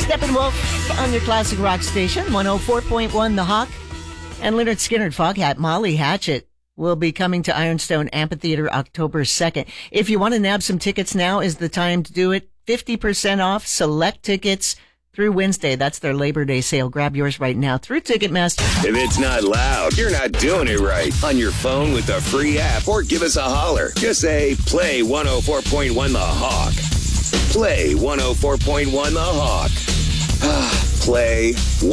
Steppenwolf on your classic rock station, 104.1 The Hawk. And Leonard Skinner, Foghat, Molly Hatchet will be coming to Ironstone Amphitheater October 2nd. If you want to nab some tickets, now is the time to do it. 50% off select tickets through Wednesday. That's their Labor Day sale. Grab yours right now through Ticketmaster. If it's not loud, you're not doing it right. On your phone with the free app or give us a holler. Just say, play 104.1 The Hawk. Play 104.1 The Hawk. Play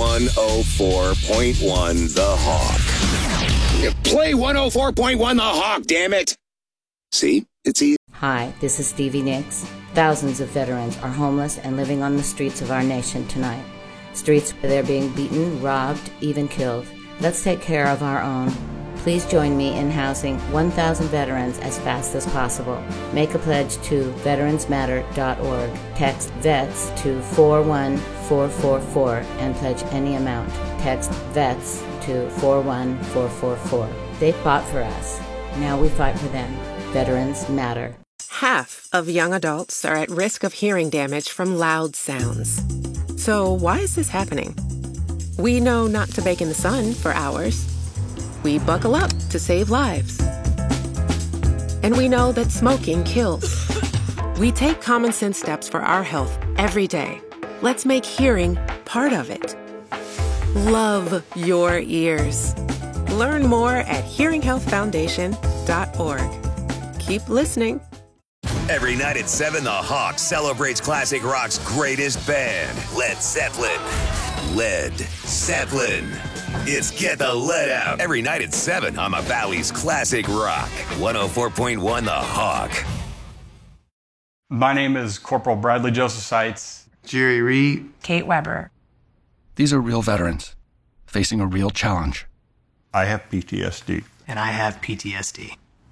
104.1 The Hawk. Play 104.1 The Hawk, damn it. See? It's easy. Hi, this is Stevie Nicks. Thousands of veterans are homeless and living on the streets of our nation tonight. Streets where they're being beaten, robbed, even killed. Let's take care of our own. Please join me in housing 1,000 veterans as fast as possible. Make a pledge to veteransmatter.org. Text VETS to 41444 and pledge any amount. Text VETS to 41444. They fought for us. Now we fight for them. Veterans matter. Half of young adults are at risk of hearing damage from loud sounds. So why is this happening? We know not to bake in the sun for hours. We buckle up to save lives. And we know that smoking kills. We take common sense steps for our health every day. Let's make hearing part of it. Love your ears. Learn more at hearinghealthfoundation.org. Keep listening. Every night at 7, The Hawk celebrates classic rock's greatest band, Led Zeppelin. Led Zeppelin. It's Get the Lead Out. Every night at 7 on the Valley's Classic Rock. 104.1 The Hawk. My name is Corporal Bradley Joseph Seitz. Jerry Reed. Kate Weber. These are real veterans facing a real challenge. I have PTSD. And I have PTSD.